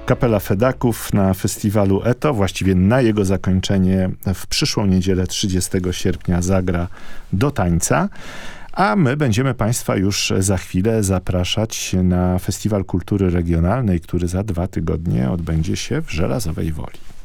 Kapela Fedaków na festiwalu ETO, właściwie na jego zakończenie w przyszłą niedzielę 30 sierpnia zagra Do tańca. A my będziemy Państwa już za chwilę zapraszać na Festiwal Kultury Regionalnej, który za 2 tygodnie odbędzie się w Żelazowej Woli.